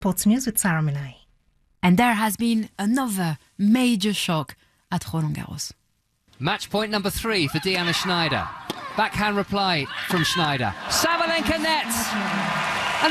Sports News with Sarah Minai. And there has been another major shock at Roland Garros. Match point number 3 for Diana Schneider. Backhand reply from Schneider. Sabalenka nets.